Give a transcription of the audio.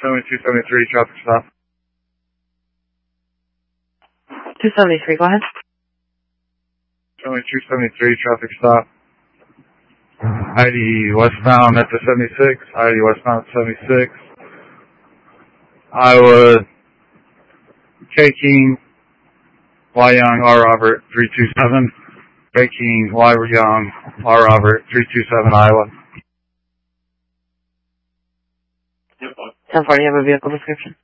7273, traffic stop. 273, go ahead. 7273, traffic stop. ID westbound at the 76. ID westbound at 76. I was taking Y Young R Robert 327. Taking Y Young R Robert 327 Iowa. 1040, you have a vehicle description.